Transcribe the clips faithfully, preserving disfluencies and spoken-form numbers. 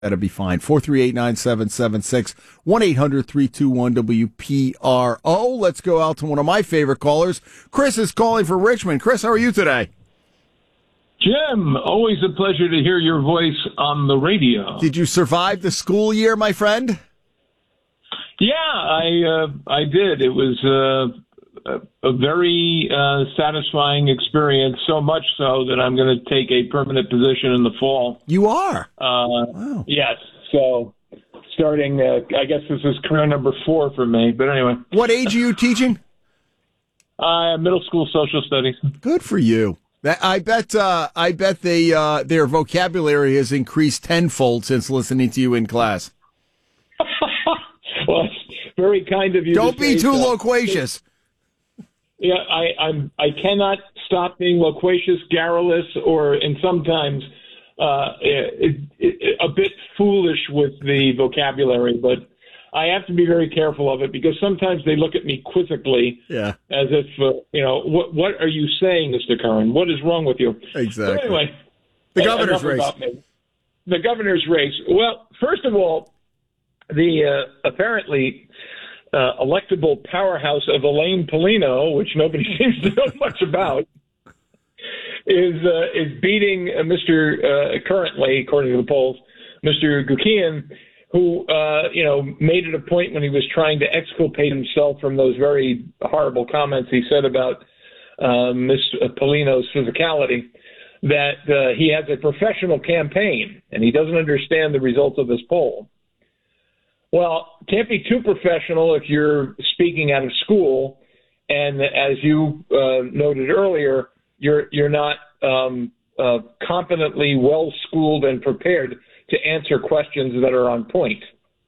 That'll be fine. four three eight, nine seven seven six, one eight hundred, three two one, W P R O. Let's go out to one of my favorite callers. Chris is calling for Richmond. Chris, how are you today? Jim, always a pleasure to hear your voice on the radio. Did you survive the school year, my friend? Yeah, I uh, I did. It was uh, a, a very uh, satisfying experience, so much so that I'm going to take a permanent position in the fall. You are? Uh, Wow. Yes. So starting, uh, I guess this is career number four for me. But anyway. What age are you teaching? Uh, middle school social studies. Good for you. I bet. Uh, I bet they uh, their vocabulary has increased tenfold since listening to you in class. Well, it's very kind of you. Don't to be say too so. loquacious. Yeah, I, I'm. I cannot stop being loquacious, garrulous, or and sometimes uh, it, it, a bit foolish with the vocabulary. But I have to be very careful of it because sometimes they look at me quizzically, Yeah. as if uh, you know what. What are you saying, Mister Curran? What is wrong with you? Exactly. So anyway, The governor's enough race. about me. The governor's race. Well, first of all, the uh, apparently uh, electable powerhouse of Elaine Polino, which nobody seems to know much about, is uh, is beating uh, Mister Uh, currently, according to the polls, Mister Gukian, who uh, you know made it a point when he was trying to exculpate himself from those very horrible comments he said about uh, Miz Polino's physicality, that uh, he has a professional campaign and he doesn't understand the results of this poll. Well, can't be too professional if you're speaking out of school, and as you uh, noted earlier, you're you're not um, uh, competently well schooled and prepared to answer questions that are on point.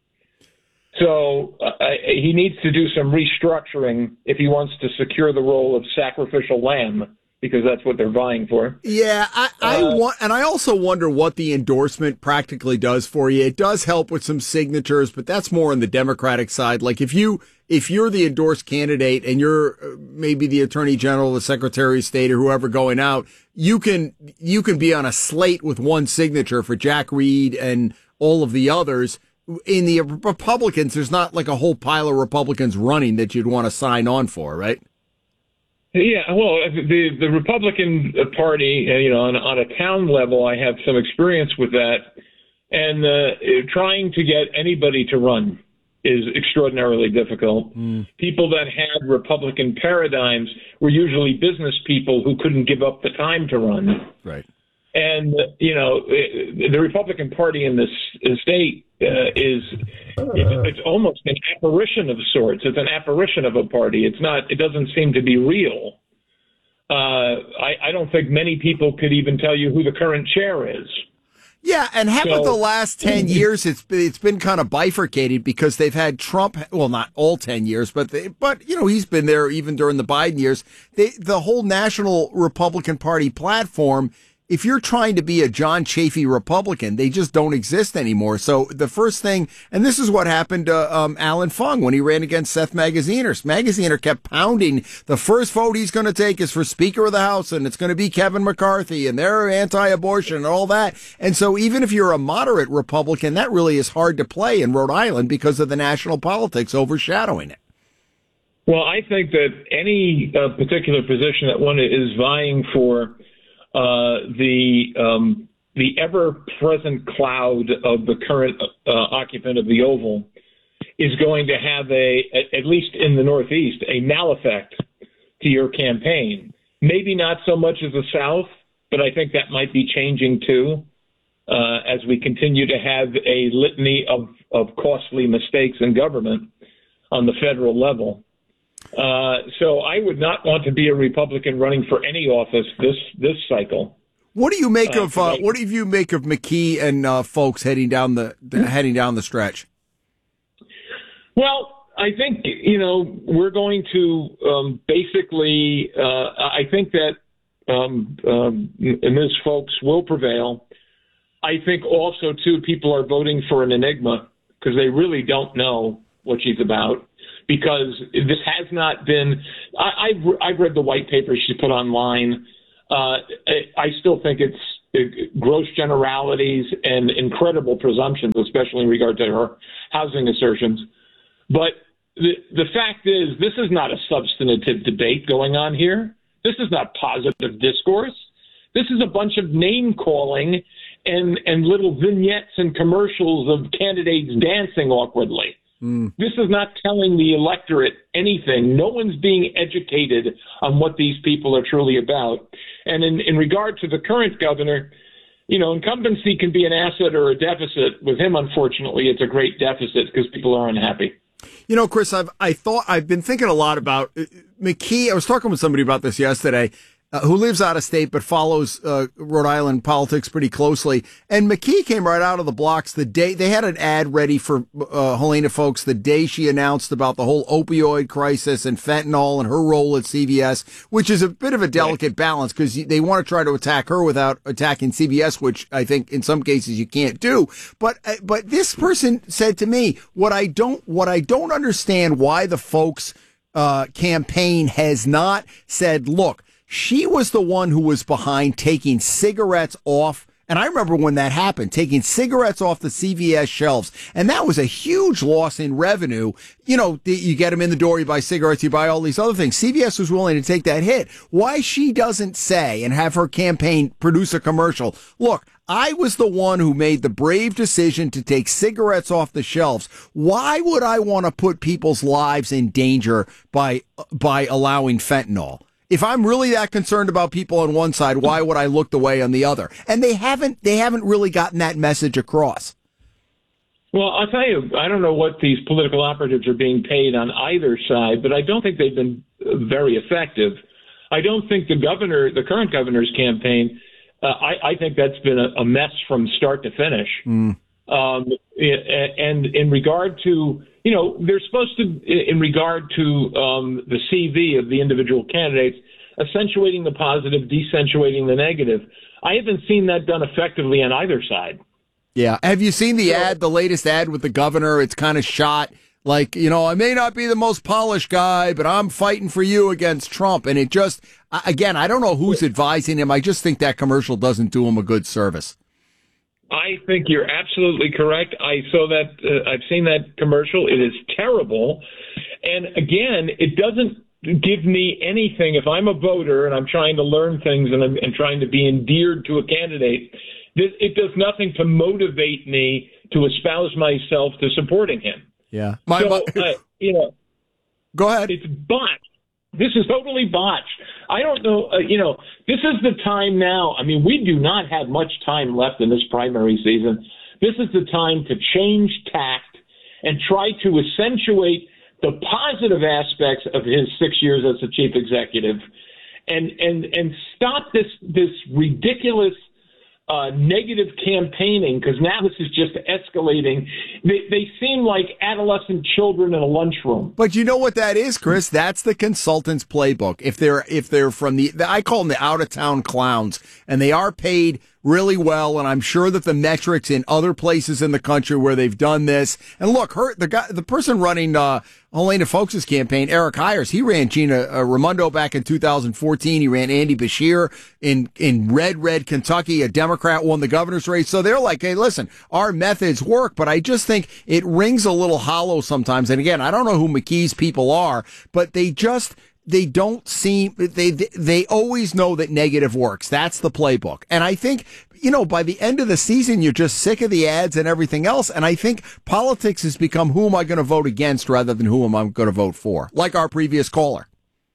So uh, he needs to do some restructuring if he wants to secure the role of sacrificial lamb, because that's what they're vying for. Yeah, I, I Uh, want, and I also wonder what the endorsement practically does for you. It does help with some signatures, but that's more on the Democratic side. Like if you, if you're the endorsed candidate and you're uh, maybe the Attorney General, the Secretary of State, or whoever going out, you can, you can be on a slate with one signature for Jack Reed and all of the others. In the Republicans, there's not like a whole pile of Republicans running that you'd want to sign on for, right? Yeah, well, the the Republican Party, uh, you know, on, on a town level, I have some experience with that, and uh, trying to get anybody to run is extraordinarily difficult. Mm. People that had Republican paradigms were usually business people who couldn't give up the time to run. Right. And, you know, the Republican Party in this state uh, is it's, it's almost an apparition of sorts. It's an apparition of a party. It's not, it doesn't seem to be real. Uh, I, I don't think many people could even tell you who the current chair is. Yeah, and half So- of the last ten years, it's it's been kind of bifurcated because they've had Trump. Well, not all ten years, but they, but you know he's been there even during the Biden years. They, the whole National Republican Party platform. If you're trying to be a John Chafee Republican, they just don't exist anymore. So the first thing, and this is what happened to um, Alan Fung when he ran against Seth Magaziner. Magaziner kept pounding the first vote he's going to take is for Speaker of the House, and it's going to be Kevin McCarthy, and they're anti-abortion and all that. And so even if you're a moderate Republican, that really is hard to play in Rhode Island because of the national politics overshadowing it. Well, I think that any uh, particular position that one is vying for, Uh, the um, the ever-present cloud of the current uh, occupant of the Oval is going to have a, at least in the Northeast, a maleffect to your campaign. Maybe not so much as the South, but I think that might be changing too, uh, as we continue to have a litany of, of costly mistakes in government on the federal level. Uh, so I would not want to be a Republican running for any office this this cycle. What do you make Uh, of uh, what do you make of McKee and uh, folks heading down the, the heading down the stretch? Well, I think you know we're going to um, basically. Uh, I think that um, um, Miz Folks will prevail. I think also too people are voting for an enigma because they really don't know what she's about. Because this has not been, I, I've, I've read the white paper she put online. Uh, I still think it's gross generalities and incredible presumptions, especially in regard to her housing assertions. But the the fact is, this is not a substantive debate going on here. This is not positive discourse. This is a bunch of name calling and and little vignettes and commercials of candidates dancing awkwardly. Mm. This is not telling the electorate anything. No one's being educated on what these people are truly about. And in, in regard to the current governor, you know, incumbency can be an asset or a deficit. With him, unfortunately, it's a great deficit because people are unhappy. You know, Chris, I've I thought I've been thinking a lot about uh, McKee. I was talking with somebody about this yesterday. Uh, who lives out of state but follows uh, Rhode Island politics pretty closely. And McKee came right out of the blocks the day they had an ad ready for uh, Helena Foulkes the day she announced about the whole opioid crisis and fentanyl and her role at C V S, which is a bit of a delicate right. balance because they want to try to attack her without attacking C V S, which I think in some cases you can't do. But uh, but this person said to me, what I don't what I don't understand why the Foulkes uh, campaign has not said, look, she was the one who was behind taking cigarettes off. And I remember when that happened, taking cigarettes off the C V S shelves. And that was a huge loss in revenue. You know, you get them in the door, you buy cigarettes, you buy all these other things. C V S was willing to take that hit. Why she doesn't say and have her campaign produce a commercial, look, I was the one who made the brave decision to take cigarettes off the shelves. Why would I want to put people's lives in danger by by allowing fentanyl? If I'm really that concerned about people on one side, why would I look the way on the other? And they haven't they haven't really gotten that message across. Well, I'll tell you, I don't know what these political operatives are being paid on either side, but I don't think they've been very effective. I don't think the governor, the current governor's campaign, uh, I, I think that's been a, a mess from start to finish. Mm. Um, and in regard to, you know, they're supposed to, in regard to um, the C V of the individual candidates, accentuating the positive, decentuating the negative. I haven't seen that done effectively on either side. Yeah. Have you seen the so, ad, the latest ad with the governor? It's kind of shot like, you know, I may not be the most polished guy, but I'm fighting for you against Trump. And it just, again, I don't know who's advising him. I just think that commercial doesn't do him a good service. I think you're absolutely correct. I saw that. Uh, I've seen that commercial. It is terrible. And again, it doesn't give me anything. If I'm a voter and I'm trying to learn things and I'm and trying to be endeared to a candidate, this, it does nothing to motivate me to espouse myself to supporting him. Yeah. My, so, uh, you know, go ahead. It's botched. This is totally botched. I don't know, uh, you know, this is the time now. I mean, we do not have much time left in this primary season. This is the time to change tact and try to accentuate the positive aspects of his six years as the chief executive and and and stop this this ridiculous Uh, negative campaigning, because now this is just escalating. They, they seem like adolescent children in a lunchroom. But you know what that is, Chris? That's the consultant's playbook. If they're if they're from the, I call them the out of town clowns, and they are paid really well. And I'm sure that the metrics in other places in the country where they've done this. And look, her the guy, the person running uh, Helena Foulkes' campaign, Eric Hires, he ran Gina uh, Raimondo back in two thousand fourteen. He ran Andy Beshear in in red, red Kentucky. A Democrat won the governor's race. So they're like, hey, listen, our methods work. But I just think it rings a little hollow sometimes. And again, I don't know who McKee's people are, but they just, they don't seem, they, they always know that negative works. That's the playbook. And I think, you know, by the end of the season, you're just sick of the ads and everything else. And I think politics has become who am I going to vote against rather than who am I going to vote for, like our previous caller.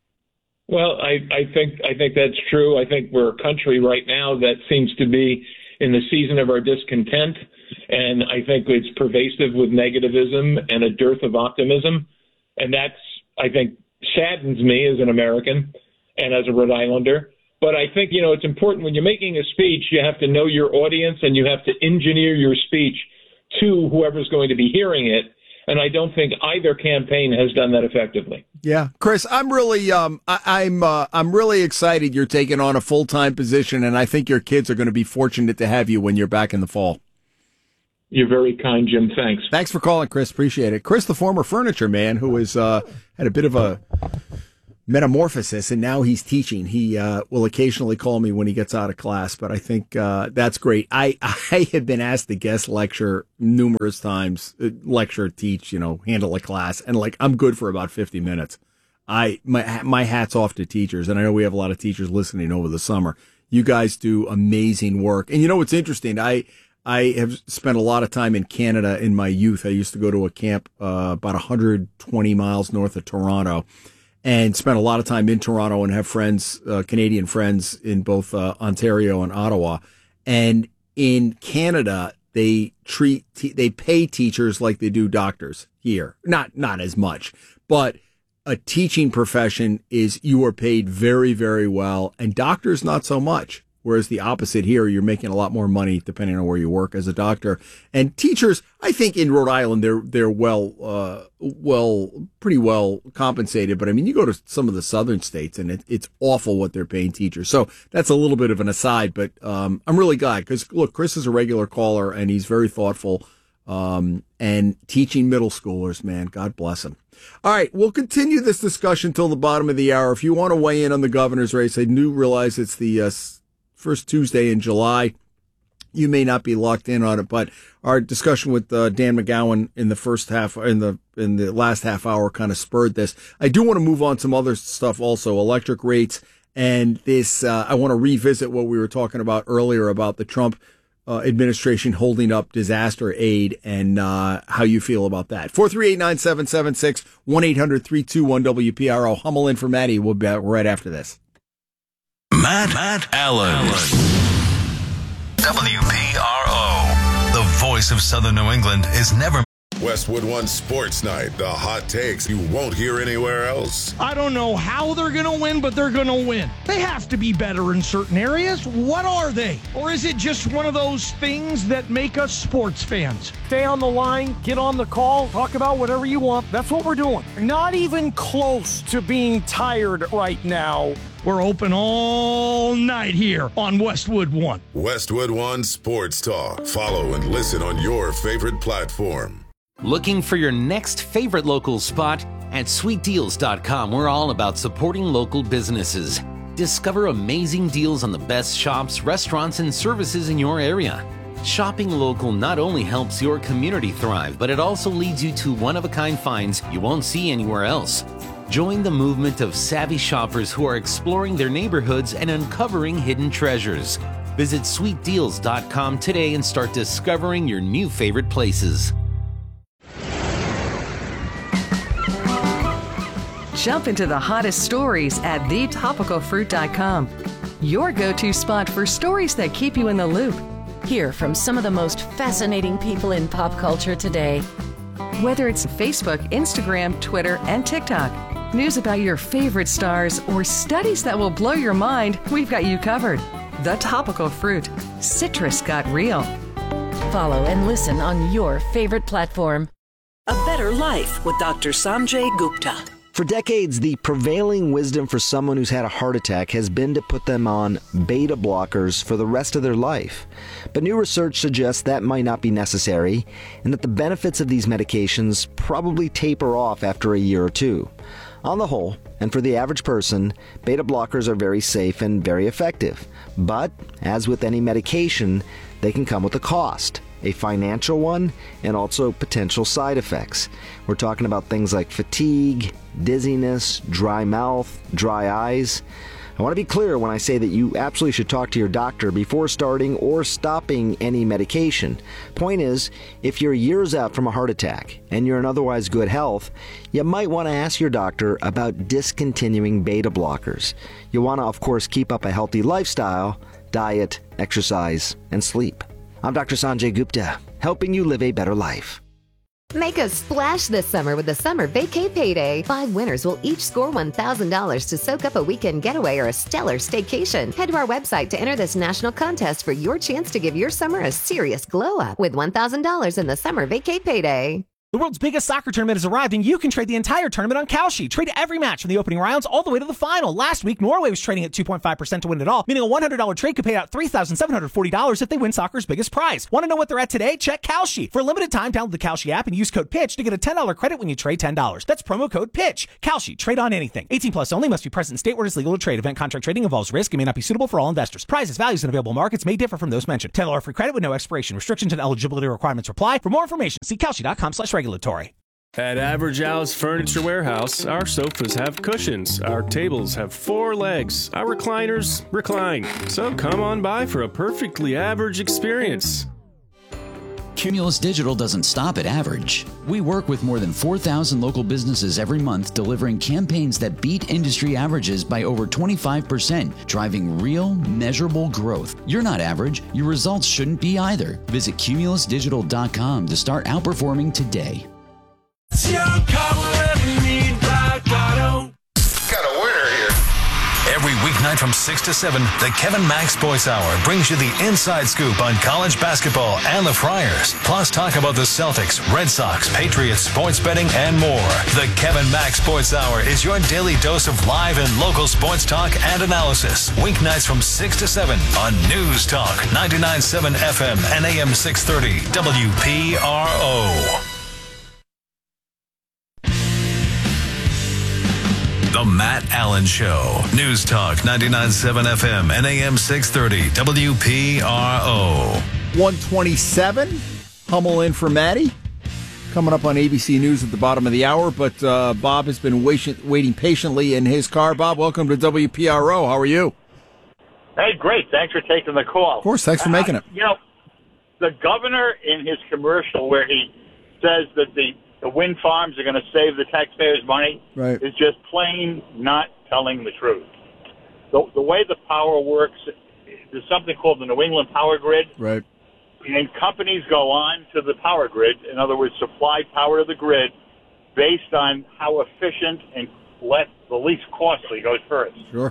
Well, I, I think I think that's true. I think we're a country right now that seems to be in the season of our discontent. And I think it's pervasive with negativism and a dearth of optimism. And that's, I think, saddens me as an American and as a Rhode Islander. But I think, you know, it's important when you're making a speech, you have to know your audience and you have to engineer your speech to whoever's going to be hearing it. And I don't think either campaign has done that effectively. Yeah, Chris, I'm really, um, I, I'm, uh, I'm really excited you're taking on a full time position, and I think your kids are going to be fortunate to have you when you're back in the fall. You're very kind, Jim. Thanks. Thanks for calling, Chris. Appreciate it. Chris, the former furniture man, who has uh, had a bit of a metamorphosis, and now he's teaching. He uh, will occasionally call me when he gets out of class, but I think uh, that's great. I, I have been asked to guest lecture numerous times, uh, lecture, teach, you know, handle a class, and like I'm good for about fifty minutes. I my my hat's off to teachers, and I know we have a lot of teachers listening over the summer. You guys do amazing work, and you know what's interesting? I I have spent a lot of time in Canada in my youth. I used to go to a camp uh, about one hundred twenty miles north of Toronto, and spent a lot of time in Toronto and have friends, uh, Canadian friends in both uh, Ontario and Ottawa. And in Canada, they treat, te- they pay teachers like they do doctors here. Not, not as much, but a teaching profession is you are paid very, very well, and doctors not so much. Whereas the opposite here, you're making a lot more money depending on where you work as a doctor. And teachers, I think in Rhode Island, they're they're well, uh, well, pretty well compensated. But I mean, you go to some of the southern states, and it, it's awful what they're paying teachers. So that's a little bit of an aside. But um, I'm really glad because look, Chris is a regular caller, and he's very thoughtful. Um, and teaching middle schoolers, man, God bless him. All right, we'll continue this discussion till the bottom of the hour. If you want to weigh in on the governor's race, I do realize it's the uh, first Tuesday in July. You may not be locked in on it, but our discussion with uh, Dan McGowan in the first half, in the in the last half hour, kind of spurred this. I do want to move on to some other stuff also, electric rates, and this. Uh, I want to revisit what we were talking about earlier about the Trump uh, administration holding up disaster aid and uh, how you feel about that. four three eight, nine seven seven six, one eight hundred, three two one, W P R O. Hummel in for Maddie. We'll be back right after this. Matt, Matt Allen. W P R O. The voice of Southern New England is never. Westwood One Sports Night. The hot takes you won't hear anywhere else. I don't know how they're going to win, but they're going to win. They have to be better in certain areas. What are they? Or is it just one of those things that make us sports fans? Stay on the line, get on the call, talk about whatever you want. That's what we're doing. Not even close to being tired right now. We're open all night here on Westwood One. Westwood One Sports Talk. Follow and listen on your favorite platform. Looking for your next favorite local spot? At sweet deals dot com, we're all about supporting local businesses. Discover amazing deals on the best shops, restaurants, and services in your area. Shopping local not only helps your community thrive, but it also leads you to one-of-a-kind finds you won't see anywhere else. Join the movement of savvy shoppers who are exploring their neighborhoods and uncovering hidden treasures. Visit sweet deals dot com today and start discovering your new favorite places. Jump into the hottest stories at the topical fruit dot com. Your go-to spot for stories that keep you in the loop. Hear from some of the most fascinating people in pop culture today. Whether it's Facebook, Instagram, Twitter, and TikTok, news about your favorite stars, or studies that will blow your mind, we've got you covered. The Topical Fruit. Citrus got real. Follow and listen on your favorite platform. A Better Life with Doctor Sanjay Gupta. For decades, the prevailing wisdom for someone who's had a heart attack has been to put them on beta blockers for the rest of their life. But new research suggests that might not be necessary, and that the benefits of these medications probably taper off after a year or two. On the whole, and for the average person, beta blockers are very safe and very effective. But, as with any medication, they can come with a cost. A financial one, and also potential side effects. We're talking about things like fatigue, dizziness, dry mouth, dry eyes. I want to be clear when I say that you absolutely should talk to your doctor before starting or stopping any medication. Point is, if you're years out from a heart attack and you're in otherwise good health, you might want to ask your doctor about discontinuing beta blockers. You'll want to, of course, keep up a healthy lifestyle, diet, exercise, and sleep. I'm Doctor Sanjay Gupta, helping you live a better life. Make a splash this summer with the Summer Vacay Payday. Five winners will each score one thousand dollars to soak up a weekend getaway or a stellar staycation. Head to our website to enter this national contest for your chance to give your summer a serious glow up with one thousand dollars in the Summer Vacay Payday. The world's biggest soccer tournament has arrived, and you can trade the entire tournament on Kalshi. Trade every match from the opening rounds all the way to the final. Last week, Norway was trading at two point five percent to win it all, meaning a one hundred dollars trade could pay out three thousand seven hundred forty dollars if they win soccer's biggest prize. Want to know what they're at today? Check Kalshi. For a limited time, download the Kalshi app and use code PITCH to get a ten dollars credit when you trade ten dollars. That's promo code PITCH. Kalshi. Trade on anything. eighteen plus only. Must be present in state where it is legal to trade. Event contract trading involves risk and may not be suitable for all investors. Prizes, values, and available markets may differ from those mentioned. ten dollars free credit with no expiration. Restrictions and eligibility requirements apply. For more information, see Kalshi.com slash regulatory. At Average Al's Furniture Warehouse, our sofas have cushions, our tables have four legs, our recliners recline. So come on by for a perfectly average experience. Cumulus Digital doesn't stop at average. We work with more than four thousand local businesses every month, delivering campaigns that beat industry averages by over twenty-five percent, driving real, measurable growth. You're not average. Your results shouldn't be either. Visit cumulus digital dot com to start outperforming today. Got a winner here. Every weeknight from six to seven, the Kevin Mack Sports Hour brings you the inside scoop on college basketball and the Friars. Plus, talk about the Celtics, Red Sox, Patriots, sports betting, and more. The Kevin Mack Sports Hour is your daily dose of live and local sports talk and analysis. Weeknights from six to seven on News Talk, ninety-nine point seven F M and A M six thirty W P R O. The Matt Allen Show. News Talk, ninety-nine point seven F M and A M six thirty W P R O. one twenty-seven, Hummel in for Maddie. Coming up on A B C News at the bottom of the hour, but uh, Bob has been waiting, waiting patiently in his car. Bob, welcome to W P R O. How are you? Hey, great. Thanks for taking the call. Of course. Thanks for making it. Uh, you know, the governor in his commercial where he says that the the wind farms are going to save the taxpayers' money, right, is just plain not telling the truth. The, the way the power works, there's something called the New England Power Grid. Right. And companies go on to the power grid, in other words, supply power to the grid based on how efficient and less, the least costly goes first. Sure.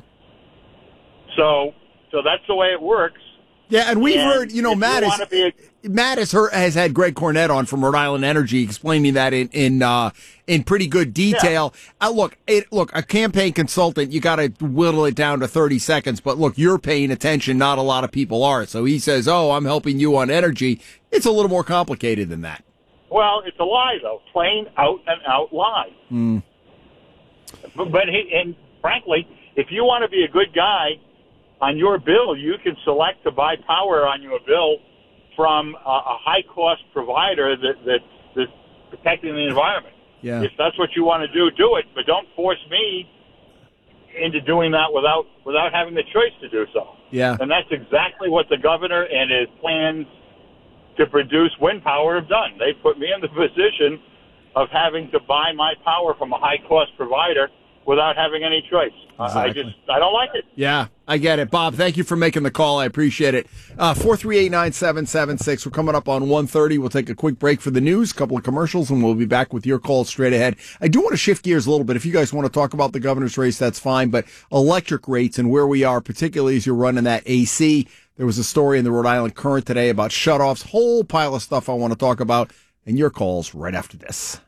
So, so that's the way it works. Yeah, and we've and heard, you know, Matt you is, a, Matt has, heard, has had Greg Cornett on from Rhode Island Energy explaining that in in, uh, in pretty good detail. Yeah. Uh, look, it, look, a campaign consultant, you got to whittle it down to thirty seconds, but look, you're paying attention. Not a lot of people are. So he says, oh, I'm helping you on energy. It's a little more complicated than that. Well, it's a lie, though. Plain out and out lie. Mm. But, but he, and frankly, if you want to be a good guy, on your bill, you can select to buy power on your bill from a, a high-cost provider that, that that's protecting the environment. Yeah. If that's what you want to do, do it. But don't force me into doing that without without having the choice to do so. Yeah. And that's exactly what the governor and his plans to produce wind power have done. They put me in the position of having to buy my power from a high-cost provider without having any choice. Exactly. I just, I don't like it. Yeah, I get it. Bob, thank you for making the call. I appreciate it. Uh, four three eight, nine seven seven six. We're coming up on one thirty. We'll take a quick break for the news, a couple of commercials, and we'll be back with your calls straight ahead. I do want to shift gears a little bit. If you guys want to talk about the governor's race, that's fine, but electric rates and where we are, particularly as you're running that A C. There was a story in the Rhode Island Current today about shutoffs, whole pile of stuff I want to talk about, and your calls right after this.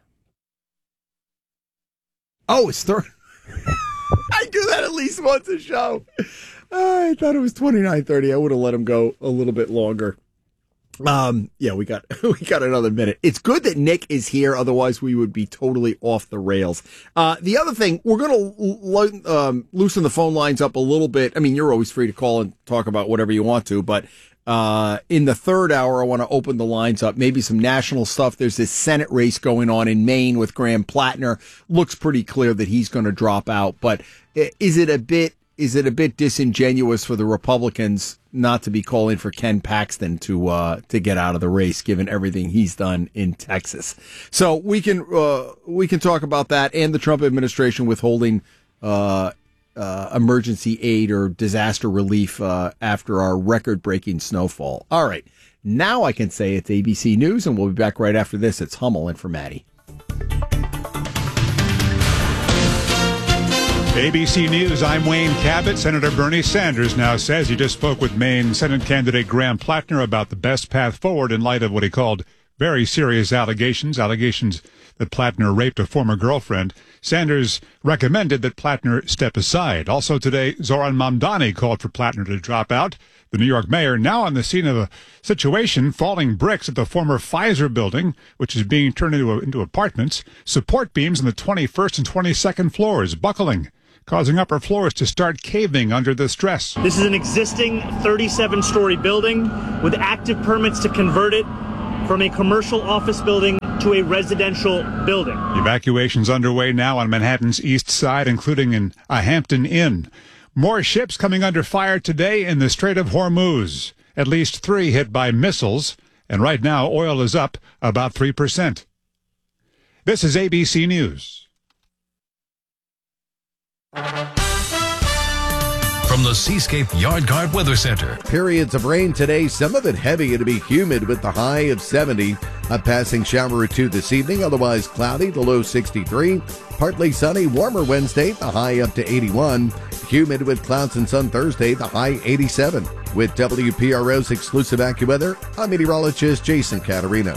Oh, it's third. I do that at least once a show. I thought it was twenty-nine thirty. I would have let him go a little bit longer. Um, yeah, we got we got another minute. It's good that Nick is here. Otherwise, we would be totally off the rails. Uh, the other thing, we're going to lo- um, loosen the phone lines up a little bit. I mean, you're always free to call and talk about whatever you want to, but uh, in the third hour, I want to open the lines up. Maybe some national stuff. There's this Senate race going on in Maine with Graham Plattner. Looks pretty clear that he's going to drop out. But is it a bit is it a bit disingenuous for the Republicans not to be calling for Ken Paxton to uh, to get out of the race, given everything he's done in Texas? So we can uh, we can talk about that and the Trump administration withholding uh, uh, emergency aid or disaster relief uh, after our record-breaking snowfall. All right, now I can say it's A B C News, and we'll be back right after this. It's Hummel in for Maddie. A B C News, I'm Wayne Cabot. Senator Bernie Sanders now says he just spoke with Maine Senate candidate Graham Plattner about the best path forward in light of what he called very serious allegations, allegations that Plattner raped a former girlfriend. Sanders recommended that Plattner step aside. Also today, Zoran Mamdani called for Plattner to drop out. The New York mayor now on the scene of a situation, falling bricks at the former Pfizer building, which is being turned into, a, into apartments. Support beams on the twenty-first and twenty-second floors buckling, causing upper floors to start caving under the stress. This is an existing thirty-seven story building with active permits to convert it from a commercial office building to a residential building. Evacuations underway now on Manhattan's east side, including in a Hampton Inn. More ships coming under fire today in the Strait of Hormuz. At least three hit by missiles, and right now oil is up about three percent. This is A B C News. From the Seascape Yard Guard Weather Center. Periods of rain today, some of it heavy. It'll be humid with the high of seventy. A passing shower or two this evening, otherwise cloudy, the low sixty-three. Partly sunny, warmer Wednesday, the high up to eighty-one. Humid with clouds and sun Thursday, the high eighty-seven. With W P R O's exclusive AccuWeather, I'm meteorologist Jason Caterino.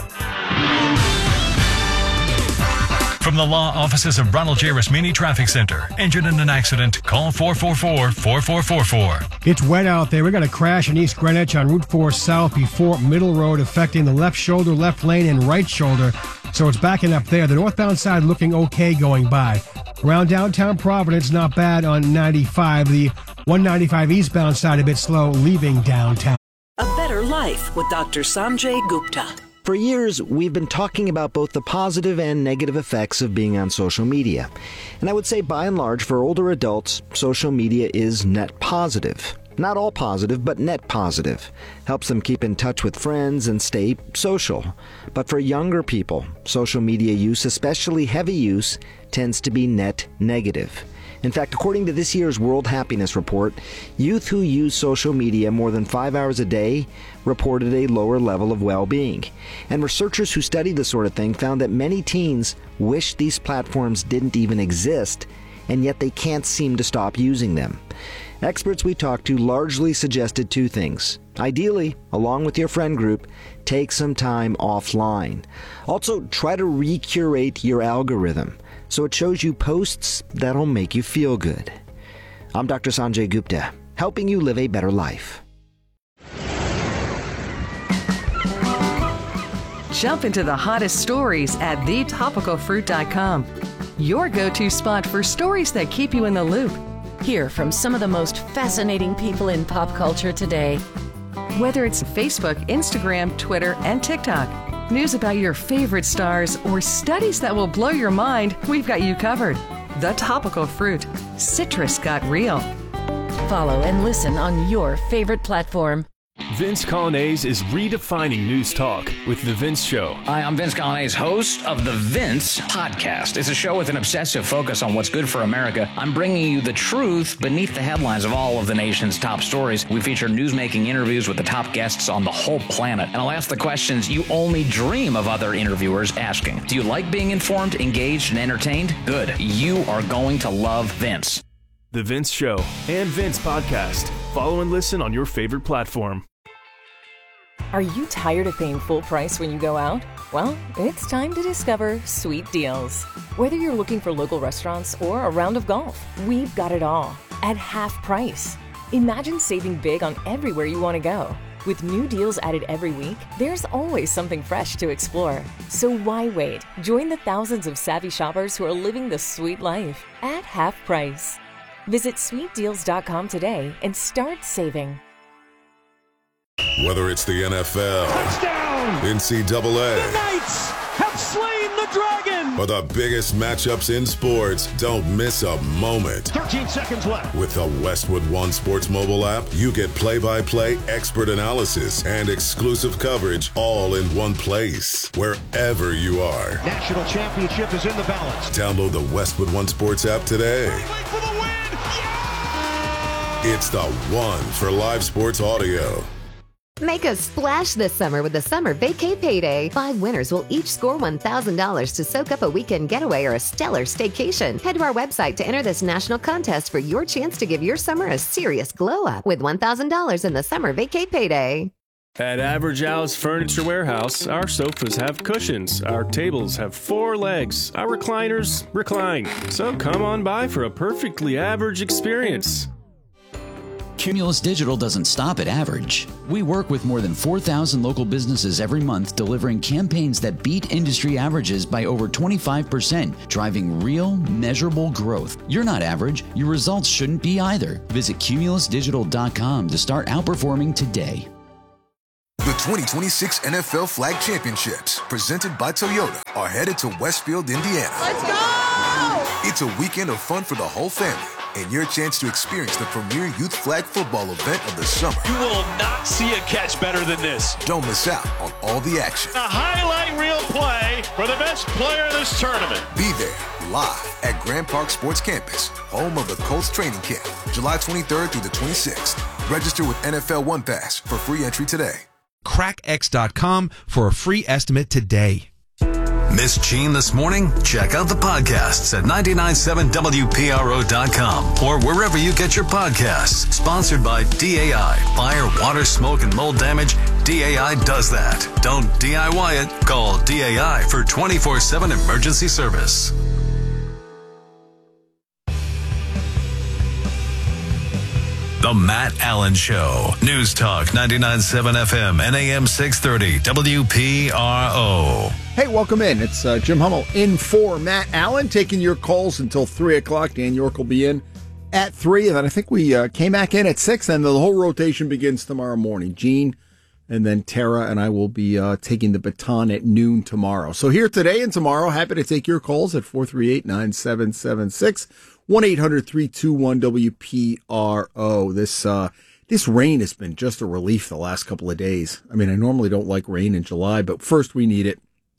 From the law offices of Ronald J. Rasmini Traffic Center. Injured in an accident? Call four four four, four four four four. It's wet out there. We got a crash in East Greenwich on Route four South before Middle Road, affecting the left shoulder, left lane, and right shoulder. So it's backing up there. The northbound side looking okay going by. Around downtown Providence, not bad on ninety-five. The one ninety-five eastbound side a bit slow, leaving downtown. A better life with Doctor Sanjay Gupta. For years, we've been talking about both the positive and negative effects of being on social media. And I would say, by and large, for older adults, social media is net positive. Not all positive, but net positive. Helps them keep in touch with friends and stay social. But for younger people, social media use, especially heavy use, tends to be net negative. In fact, according to this year's World Happiness Report, youth who use social media more than five hours a day reported a lower level of well-being. And researchers who studied this sort of thing found that many teens wish these platforms didn't even exist, and yet they can't seem to stop using them. Experts we talked to largely suggested two things. Ideally, along with your friend group, take some time offline. Also, try to recurate your algorithm so it shows you posts that'll make you feel good. I'm Doctor Sanjay Gupta, helping you live a better life. Jump into the hottest stories at the topical fruit dot com. Your go-to spot for stories that keep you in the loop. Hear from some of the most fascinating people in pop culture today. Whether it's Facebook, Instagram, Twitter, and TikTok, news about your favorite stars, or studies that will blow your mind, we've got you covered. The Topical Fruit. Citrus got real. Follow and listen on your favorite platform. Vince Coglianese is redefining news talk with The Vince Show. Hi, I'm Vince Coglianese, host of The Vince Podcast. It's a show with an obsessive focus on what's good for America. I'm bringing you the truth beneath the headlines of all of the nation's top stories. We feature newsmaking interviews with the top guests on the whole planet. And I'll ask the questions you only dream of other interviewers asking. Do you like being informed, engaged, and entertained? Good. You are going to love Vince. The Vince Show and Vince Podcast. Follow and listen on your favorite platform. Are you tired of paying full price when you go out? Well, it's time to discover Sweet Deals. Whether you're looking for local restaurants or a round of golf, we've got it all at half price. Imagine saving big on everywhere you want to go. With new deals added every week, there's always something fresh to explore. So why wait? Join the thousands of savvy shoppers who are living the sweet life at half price. Visit sweet deals dot com today and start saving. Whether it's the N F L, touchdown, N C double A, the Knights have slain the dragon, or the biggest matchups in sports, don't miss a moment. thirteen seconds left. With the Westwood One Sports mobile app, you get play-by-play, expert analysis, and exclusive coverage all in one place, wherever you are. National championship is in the balance. Download the Westwood One Sports app today. For the win. Yeah! It's the one for live sports audio. Make a splash this summer with the Summer Vacay Payday. Five winners will each score one thousand dollars to soak up a weekend getaway or a stellar staycation. Head to our website to enter this national contest for your chance to give your summer a serious glow up with one thousand dollars in the Summer Vacay Payday. At Average Al's Furniture Warehouse, our sofas have cushions, our tables have four legs, our recliners recline. So come on by for a perfectly average experience. Cumulus Digital doesn't stop at average. We work with more than four thousand local businesses every month, delivering campaigns that beat industry averages by over twenty-five percent, driving real, measurable growth. You're not average. Your results shouldn't be either. Visit cumulus digital dot com to start outperforming today. The twenty twenty-six N F L Flag Championships, presented by Toyota, are headed to Westfield, Indiana. Let's go! It's a weekend of fun for the whole family, and your chance to experience the premier youth flag football event of the summer. You will not see a catch better than this. Don't miss out on all the action. A highlight reel play for the best player in this tournament. Be there, live at Grand Park Sports Campus, home of the Colts training camp, July twenty-third through the twenty-sixth. Register with N F L One Pass for free entry today. crack x dot com for a free estimate today. Miss Gene this morning? Check out the podcasts at nine nine seven W P R O dot com or wherever you get your podcasts. Sponsored by D A I. Fire, water, smoke, and mold damage. D A I does that. Don't D I Y it. Call D A I for twenty-four seven emergency service. The Matt Allen Show. News Talk ninety-nine point seven F M and A M six thirty W P R O. Hey, welcome in. It's uh, Jim Hummel in for Matt Allen, taking your calls until three o'clock. Dan York will be in at three, and then I think we uh, came back in at six, and the whole rotation begins tomorrow morning. Gene and then Tara and I will be uh, taking the baton at noon tomorrow. So here today and tomorrow, happy to take your calls at four three eight, nine seven seven six. one eight hundred, three two one, W P R O. This uh, this rain has been just a relief the last couple of days. I mean, I normally don't like rain in July, but first we need it.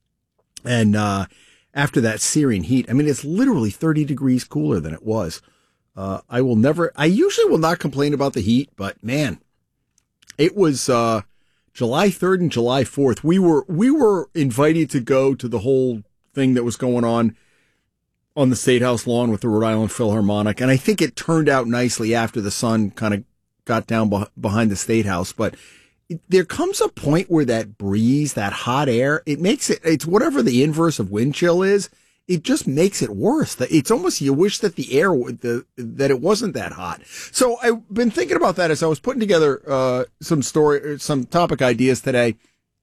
And uh, after that searing heat, I mean, it's literally thirty degrees cooler than it was. Uh, I will never, I usually will not complain about the heat, but man, it was uh, July third and July fourth. We were, we were invited to go to the whole thing that was going on on the State House lawn with the Rhode Island Philharmonic. And I think it turned out nicely after the sun kind of got down beh- behind the State House. But it, there comes a point where that breeze, that hot air, it makes it, it's whatever the inverse of wind chill is. It just makes it worse. It's almost, you wish that the air, the, that it wasn't that hot. So I've been thinking about that as I was putting together, uh, some story, some topic ideas today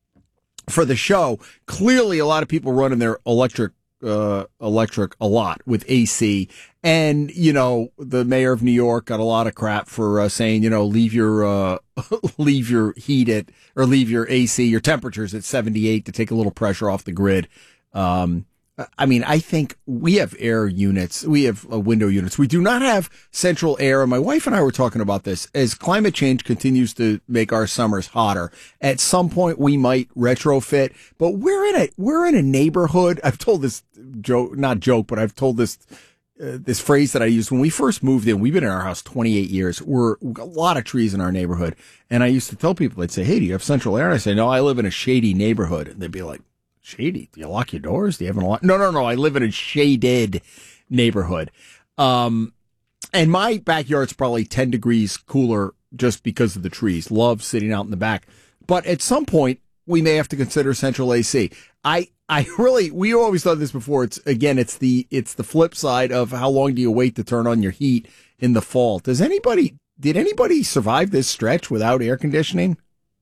for the show. Clearly a lot of people running their electric Uh, electric a lot with A C. And, you know, the mayor of New York got a lot of crap for uh, saying, you know, leave your, uh, leave your heat at, or leave your A C, your temperatures at seventy-eight to take a little pressure off the grid. Um, I mean, I think we have air units. We have uh, window units. We do not have central air. And my wife and I were talking about this. As climate change continues to make our summers hotter, at some point we might retrofit, but we're in a, we're in a neighborhood. I've told this joke, not joke, but I've told this, uh, this phrase that I used when we first moved in. We've been in our house twenty-eight years. We're a lot of trees in our neighborhood. And I used to tell people, they'd say, hey, do you have central air? And I say, no, I live in a shady neighborhood. And they'd be like, shady? Do you lock your doors? Do you have an alarm? No, no, no. I live in a shaded neighborhood. Um, and my backyard's probably ten degrees cooler just because of the trees. Love sitting out in the back. But at some point, we may have to consider central A C. I, I really, we always thought this before. It's, again, it's the, it's the flip side of how long do you wait to turn on your heat in the fall? Does anybody, did anybody survive this stretch without air conditioning?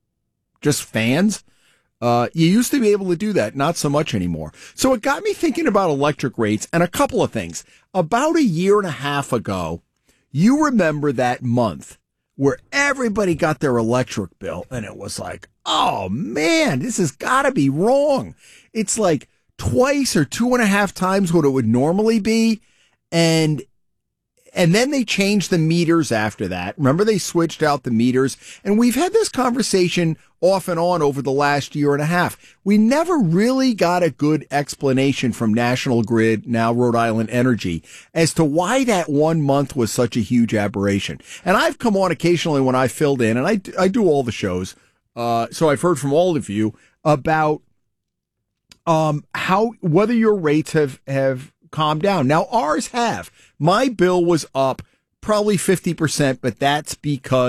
Just fans? Uh, you used to be able to do that, not so much anymore. So it got me thinking about electric rates and a couple of things. About a year and a half ago, you remember that month where everybody got their electric bill and it was like, oh man, this has got to be wrong. It's like twice or two and a half times what it would normally be. And And then they changed the meters after that. Remember, they switched out the meters. And we've had this conversation off and on over the last year and a half. We never really got a good explanation from National Grid, now Rhode Island Energy, as to why that one month was such a huge aberration. And I've come on occasionally when I filled in, and I, I do all the shows. Uh, so I've heard from all of you about um, how, whether your rates have, have calmed down. Now, ours have. My bill was up probably fifty percent, but that's because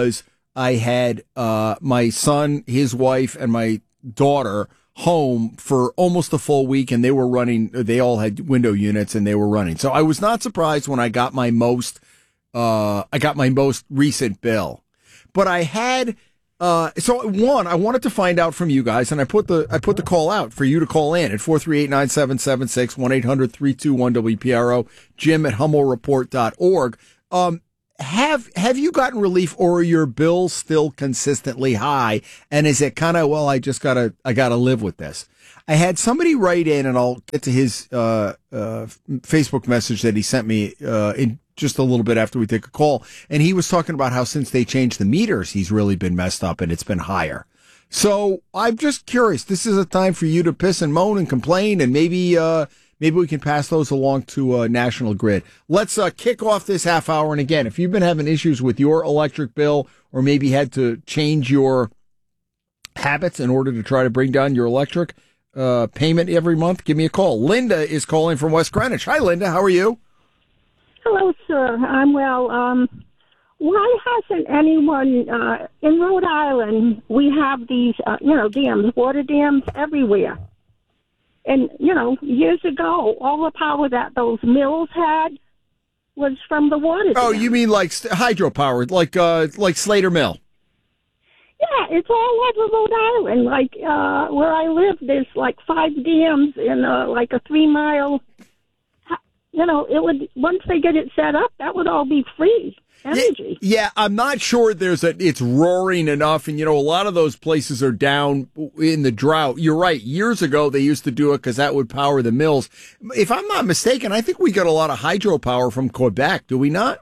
I had uh, my son, his wife, and my daughter home for almost a full week, and they were running, they all had window units and they were running. So I was not surprised when I got my most, uh, I got my most recent bill. But I had, uh, so one, I wanted to find out from you guys, and I put the, I put the call out for you to call in at four three eight, nine seven seven six, one eight hundred, three two one, W P R O, Jim at Hummel Report dot org. Um, Have have you gotten relief, or are your bills still consistently high? And is it kind of, well, I just gotta I gotta live with this? I had somebody write in, and I'll get to his uh, uh, Facebook message that he sent me uh, in just a little bit after we take a call, and he was talking about how since they changed the meters, he's really been messed up and it's been higher. So I'm just curious. This is a time for you to piss and moan and complain, and maybe. Uh, Maybe we can pass those along to uh, National Grid. Let's uh, kick off this half hour. And again, if you've been having issues with your electric bill, or maybe had to change your habits in order to try to bring down your electric uh, payment every month, give me a call. Linda is calling from West Greenwich. Hi, Linda. How are you? Hello, sir. I'm well. Um, why hasn't anyone uh, in Rhode Island? We have these, uh, you know, dams, water dams everywhere. And, you know, years ago, all the power that those mills had was from the water. Oh, dam. you mean like st- hydropower, like uh, like Slater Mill? Yeah, it's all over Rhode Island. Like uh, where I live, there's like five dams in uh, like a three mile. You know, it would once they get it set up, that would all be free energy. Yeah, yeah, I'm not sure there's a, it's roaring enough. And, you know, a lot of those places are down in the drought. You're right. Years ago, they used to do it because that would power the mills. If I'm not mistaken, I think we got a lot of hydropower from Quebec. Do we not?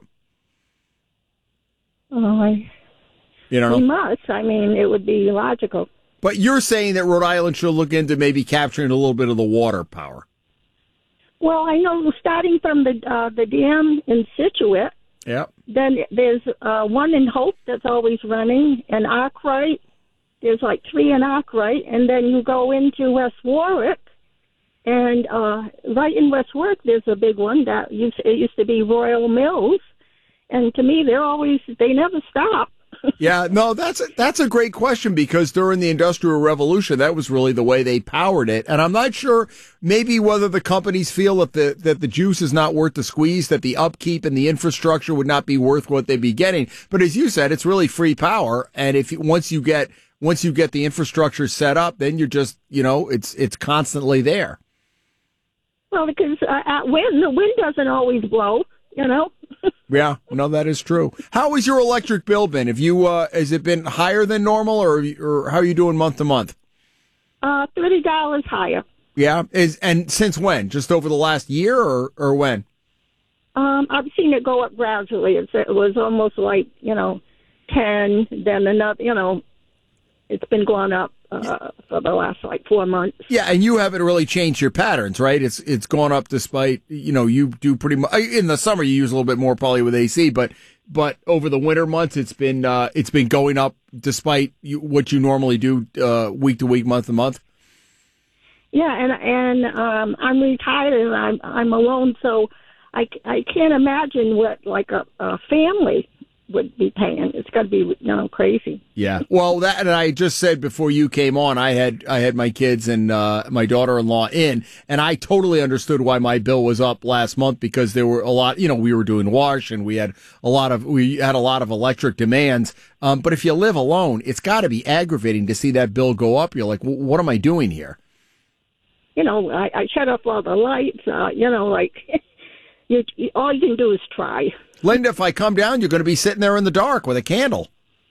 Oh, I, you don't know? We must. I mean, it would be logical. But you're saying that Rhode Island should look into maybe capturing a little bit of the water power. Well, I know starting from the uh, the dam in Scituate, yeah. Then there's uh, one in Hope that's always running, and Arkwright. There's like three in Arkwright, and then you go into West Warwick, and uh, right in West Warwick there's a big one that used it used to be Royal Mills, and to me they're always they never stop. Yeah, no, that's a, that's a great question, because during the Industrial Revolution, that was really the way they powered it. And I'm not sure maybe whether the companies feel that the that the juice is not worth the squeeze, that the upkeep and the infrastructure would not be worth what they'd be getting. But as you said, it's really free power. And if you, once you get once you get the infrastructure set up, then you're just, you know, it's it's constantly there. Well, because uh, at wind, the wind doesn't always blow, you know. Yeah, no, that is true. How has your electric bill been? Have you, uh, has it been higher than normal, or or how are you doing month to month? Uh, thirty dollars higher. Yeah, is and since when? Just over the last year, or or when? Um, I've seen it go up gradually. It's, it was almost like you know, ten, then another. You know, it's been going up uh, for the last like four months. Yeah, and you haven't really changed your patterns, right? It's it's gone up despite, you know, you do pretty much in the summer you use a little bit more probably with A C, but but over the winter months it's been uh, it's been going up despite you, what you normally do uh, week to week, month to month. Yeah, and and um, I'm retired and I'm I'm alone, so I, I can't imagine what like a, a family would be paying. It's got to be, you know, crazy. Yeah. Well, that, and I just said before you came on, I had, I had my kids and, uh, my daughter-in-law in, and I totally understood why my bill was up last month, because there were a lot, you know, we were doing wash and we had a lot of, we had a lot of electric demands. Um, but if you live alone, it's got to be aggravating to see that bill go up. You're like, what am I doing here? You know, I, I shut off all the lights, uh, you know, like, you, you, all you can do is try. Linda, if I come down, you're going to be sitting there in the dark with a candle.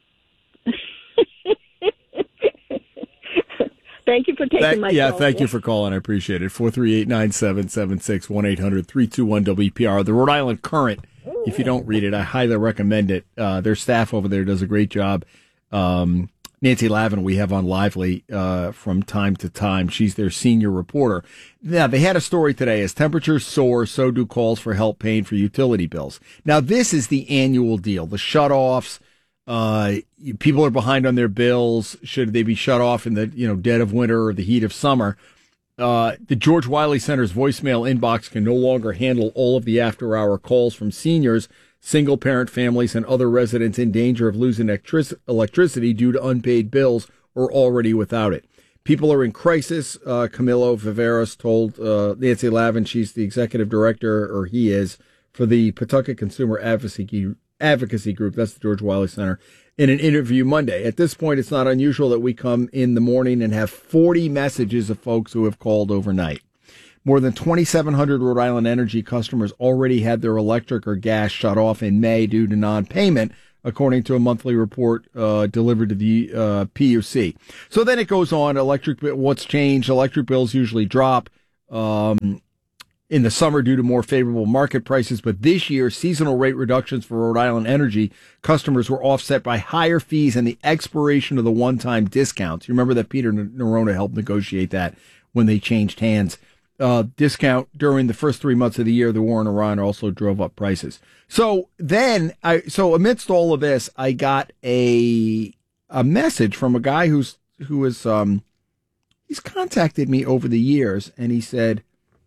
Thank you for taking that, my yeah, call. thank yeah. you for calling. I appreciate it. four three eight, nine seven seven six, one eight hundred, three two one, W P R. The Rhode Island Current, if you don't read it, I highly recommend it. Uh, their staff over there does a great job. Um, Nancy Lavin, we have on Lively uh, from time to time. She's their senior reporter. Now, they had a story today. As temperatures soar, so do calls for help paying for utility bills. Now, this is the annual deal. The shutoffs, uh, people are behind on their bills. Should they be shut off in the you know dead of winter or the heat of summer? Uh, the George Wiley Center's voicemail inbox can no longer handle all of the after-hour calls from seniors, single-parent families, and other residents in danger of losing electric- electricity due to unpaid bills or already without it. People are in crisis, uh, Camilo Viveros told uh, Nancy Lavin. She's the executive director, or he is, for the Pawtucket Consumer Advocacy, Advocacy Group. That's the George Wiley Center. In an interview Monday. At this point, it's not unusual that we come in the morning and have forty messages of folks who have called overnight. More than twenty-seven hundred Rhode Island Energy customers already had their electric or gas shut off in May due to non-payment, according to a monthly report uh, delivered to the uh, P U C. So then it goes on. Electric, what's changed? Electric bills usually drop um, in the summer due to more favorable market prices, but this year, seasonal rate reductions for Rhode Island Energy customers were offset by higher fees and the expiration of the one-time discounts. You remember that Peter Nerona helped negotiate that when they changed hands. Uh, discount during the first three months of the year, the war in Iran also drove up prices. So then, I so amidst all of this, I got a a message from a guy who's who is um he's contacted me over the years, and he said.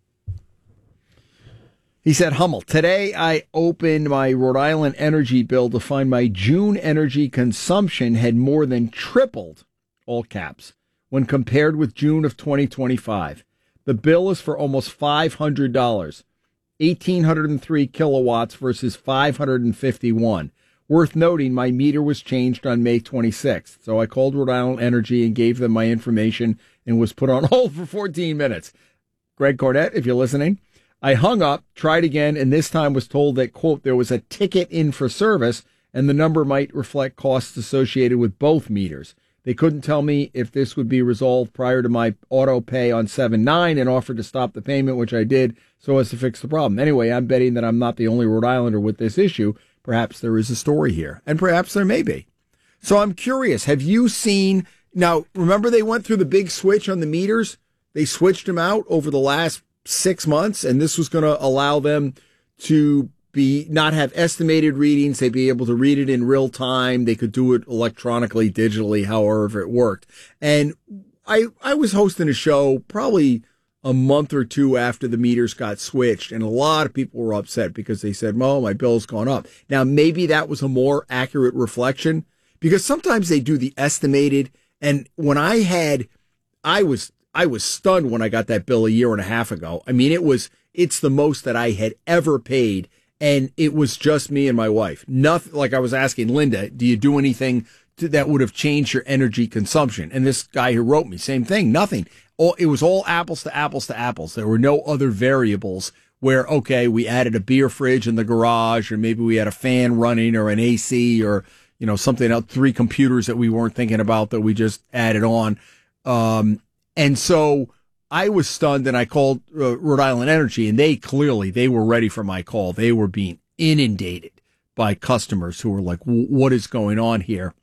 He said, Hummel, today I opened my Rhode Island energy bill to find my June energy consumption had more than tripled, all caps, when compared with June of twenty twenty-five. The bill is for almost five hundred dollars, one thousand eight hundred three kilowatts versus five hundred fifty-one. Worth noting, my meter was changed on May twenty-sixth, so I called Rhode Island Energy and gave them my information and was put on hold for fourteen minutes. Greg Cornett, if you're listening. I hung up, tried again, and this time was told that, quote, there was a ticket in for service and the number might reflect costs associated with both meters. They couldn't tell me if this would be resolved prior to my auto pay on seven nine and offered to stop the payment, which I did, so as to fix the problem. Anyway, I'm betting that I'm not the only Rhode Islander with this issue. Perhaps there is a story here, and perhaps there may be. So I'm curious, have you seen, now, remember they went through the big switch on the meters? They switched them out over the last six months, and this was going to allow them to be not have estimated readings. They'd be able to read it in real time. They could do it electronically, digitally, however it worked. And I I was hosting a show probably a month or two after the meters got switched, and a lot of people were upset because they said, "Oh, my bill's gone up." Now, maybe that was a more accurate reflection, because sometimes they do the estimated. And when I had, I was I was stunned when I got that bill a year and a half ago. I mean, it was, it's the most that I had ever paid. And it was just me and my wife. Nothing, like I was asking Linda, do you do anything to, that would have changed your energy consumption? And this guy who wrote me, same thing, nothing. All, it was all apples to apples to apples. There were no other variables where, okay, we added a beer fridge in the garage, or maybe we had a fan running or an A C, or, you know, something else, three computers that we weren't thinking about that we just added on. Um, And so I was stunned, and I called uh, Rhode Island Energy, and they clearly, they were ready for my call. They were being inundated by customers who were like, what is going on here?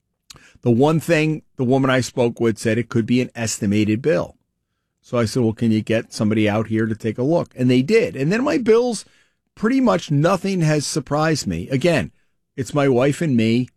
The one thing the woman I spoke with said it could be an estimated bill. So I said, well, can you get somebody out here to take a look? And they did. And then my bills, pretty much nothing has surprised me. Again, it's my wife and me.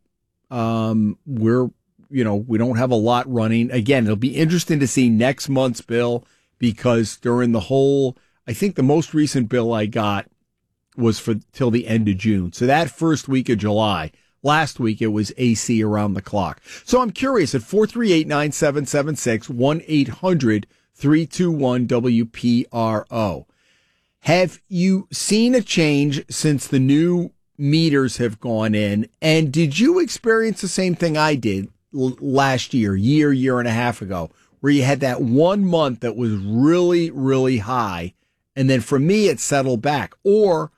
Um, we're You know, we don't have a lot running. Again, it'll be interesting to see next month's bill, because during the whole, I think the most recent bill I got was for till the end of June. So that first week of July, last week it was A C around the clock. So I'm curious, at four three eight, nine seven seven six, one eight hundred, three two one, W P R O. Have you seen a change since the new meters have gone in? And did you experience the same thing I did last year, year, year and a half ago, where you had that one month that was really, really high, and then for me, it settled back? Or,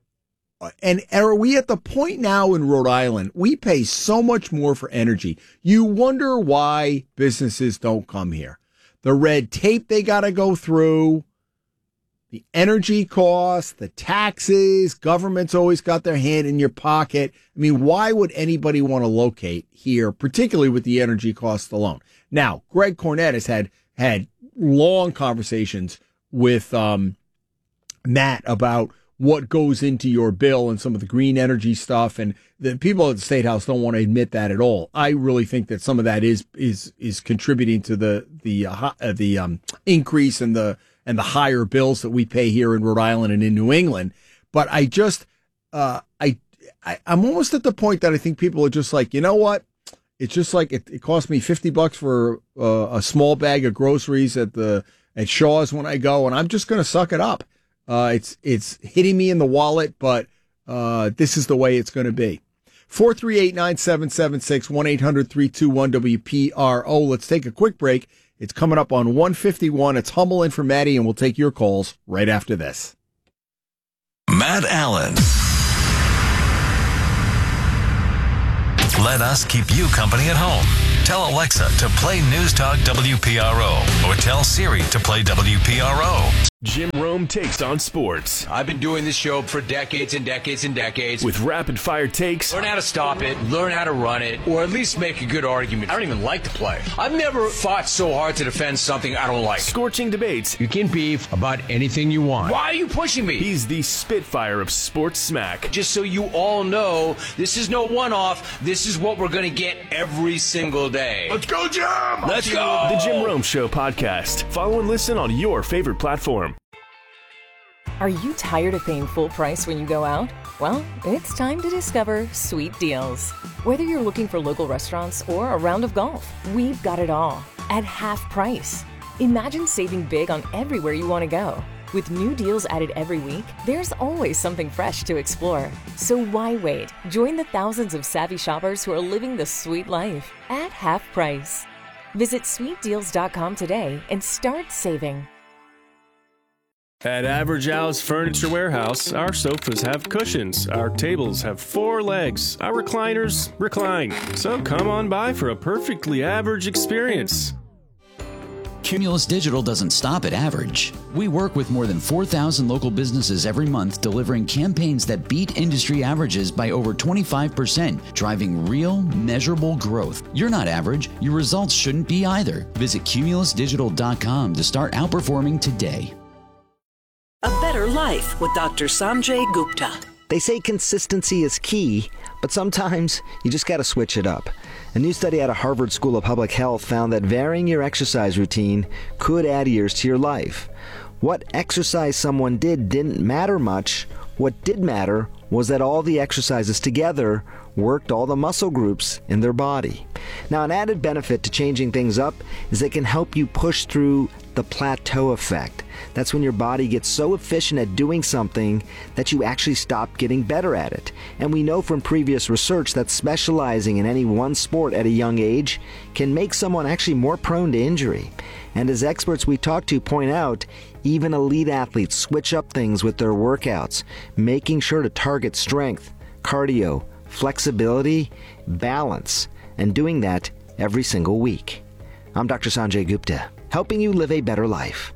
and are we at the point now in Rhode Island, we pay so much more for energy. You wonder why businesses don't come here. The red tape they got to go through, the energy costs, the taxes, government's always got their hand in your pocket. I mean, why would anybody want to locate here, particularly with the energy costs alone? Now, Greg Cornett has had, had long conversations with um, Matt about what goes into your bill and some of the green energy stuff. And the people at the State House don't want to admit that at all. I really think that some of that is is is contributing to the the uh, the um, increase in the and the higher bills that we pay here in Rhode Island and in New England. But I just uh, I, I I'm almost at the point that I think people are just like, you know what? It's just like it, it cost me fifty bucks for uh, a small bag of groceries at the at Shaw's when I go, and I'm just going to suck it up. Uh, it's it's hitting me in the wallet, but uh, this is the way it's going to be. four three eight, nine seven seven six, one eight hundred, three two one, W P R O. Let's take a quick break. It's coming up on one fifty-one. It's Hummel in for Maddie, and we'll take your calls right after this. Matt Allen. Let us keep you company at home. Tell Alexa to play News Talk W P R O or tell Siri to play W P R O. Jim Rome takes on sports. I've been doing this show for decades and decades and decades. With rapid fire takes. Learn how to stop it, learn how to run it, or at least make a good argument. I don't even like to play. I've never fought so hard to defend something I don't like. Scorching debates. You can beef about anything you want. Why are you pushing me? He's the Spitfire of sports smack. Just so you all know, this is no one-off. This is what we're going to get every single day. Let's go, Jim! Let's go! The Jim Rome Show podcast. Follow and listen on your favorite platform. Are you tired of paying full price when you go out? Well, it's time to discover Sweet Deals. Whether you're looking for local restaurants or a round of golf, we've got it all at half price. Imagine saving big on everywhere you want to go. With new deals added every week, there's always something fresh to explore. So why wait? Join the thousands of savvy shoppers who are living the sweet life at half price. Visit sweet deals dot com today and start saving. At Average Al's Furniture Warehouse, our sofas have cushions, our tables have four legs, our recliners recline. So come on by for a perfectly average experience. Cumulus Digital doesn't stop at average. We work with more than four thousand local businesses every month, delivering campaigns that beat industry averages by over twenty-five percent, driving real, measurable growth. You're not average. Your results shouldn't be either. Visit cumulus digital dot com to start outperforming today. A Better Life with Doctor Sanjay Gupta. They say consistency is key, but sometimes you just got to switch it up. A new study out of Harvard School of Public Health found that varying your exercise routine could add years to your life. What exercise someone did didn't matter much. What did matter was that all the exercises together worked all the muscle groups in their body. Now, an added benefit to changing things up is they can help you push through the plateau effect. That's when your body gets so efficient at doing something that you actually stop getting better at it. And we know from previous research that specializing in any one sport at a young age can make someone actually more prone to injury. And as experts we talk to point out, even elite athletes switch up things with their workouts, making sure to target strength, cardio, flexibility, balance, and doing that every single week. I'm Doctor Sanjay Gupta, helping you live a better life.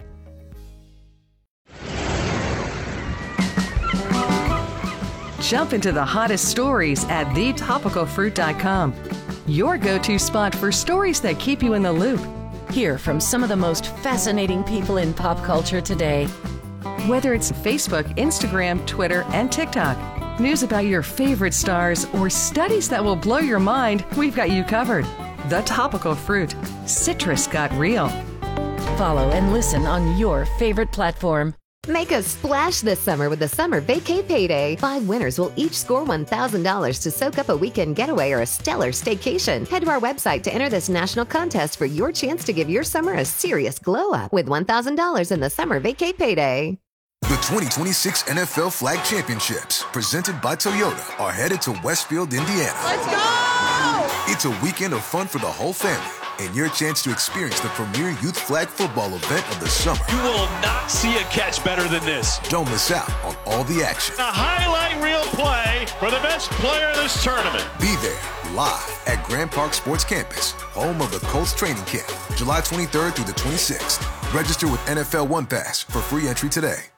Jump into the hottest stories at the topical fruit dot com. Your go-to spot for stories that keep you in the loop. Hear from some of the most fascinating people in pop culture today. Whether it's Facebook, Instagram, Twitter, and TikTok, news about your favorite stars, or studies that will blow your mind, we've got you covered. The Topical Fruit. Citrus got real. Follow and listen on your favorite platform. Make a splash this summer with the Summer Vacay Payday. Five winners will each score one thousand dollars to soak up a weekend getaway or a stellar staycation. Head to our website to enter this national contest for your chance to give your summer a serious glow-up with one thousand dollars in the Summer Vacay Payday. The twenty twenty-six N F L Flag Championships, presented by Toyota, are headed to Westfield, Indiana. Let's go! It's a weekend of fun for the whole family and your chance to experience the premier youth flag football event of the summer. You will not see a catch better than this. Don't miss out on all the action. A highlight reel play for the best player in this tournament. Be there live at Grand Park Sports Campus, home of the Colts training camp, July twenty-third through the twenty-sixth. Register with N F L One Pass for free entry today.